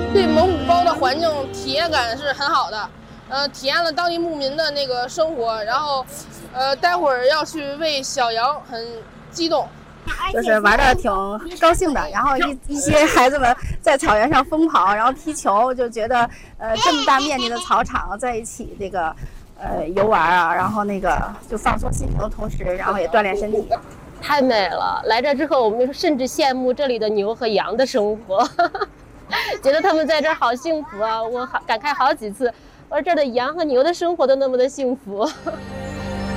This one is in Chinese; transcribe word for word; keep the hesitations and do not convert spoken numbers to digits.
对蒙古包的环境体验感是很好的，呃，体验了当地牧民的那个生活，然后，呃，待会儿要去喂小羊，很激动。 就是玩的挺高兴的，然后一一些孩子们在草原上疯跑，然后踢球，就觉得呃这么大面积的草场在一起这个呃游玩啊，然后那个就放松心情的同时，然后也锻炼身体。 太美了！来这之后，我们甚至羡慕这里的牛和羊的生活，觉得他们在这儿好幸福啊！我好感慨好几次，我说这儿的羊和牛的生活都那么的幸福。